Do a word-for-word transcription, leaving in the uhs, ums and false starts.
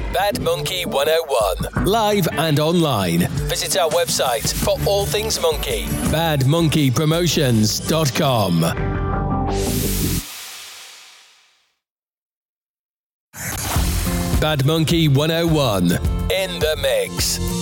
Bad Monkey one oh one. Live and online. Visit our website for all things monkey. bad monkey promotions dot com. Bad Monkey one oh one. In the mix.